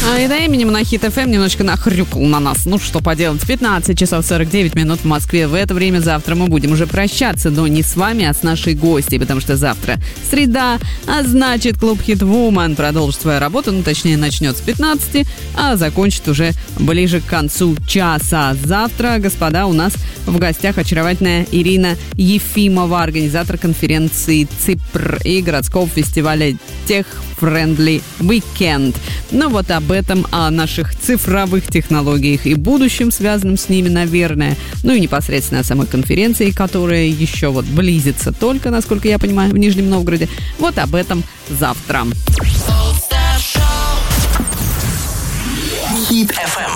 И до именем на Хит ФМ немножечко нахрюкал на нас. Ну, что поделать. 15 часов 49 минут в Москве. В это время завтра мы будем уже прощаться, но не с вами, а с нашей гостьей, потому что завтра среда, а значит, клуб Hit Woman продолжит свою работу, ну, точнее, начнет с 15, а закончит уже ближе к концу часа. Завтра, господа, у нас в гостях очаровательная Ирина Ефимова, организатор конференции ЦИПР и городского фестиваля Tech Friendly Weekend. Ну вот об этом, о наших цифровых технологиях и будущем, связанном с ними, наверное. Ну и непосредственно о самой конференции, которая еще вот близится только, насколько я понимаю, в Нижнем Новгороде. Вот об этом завтра. Хит FM.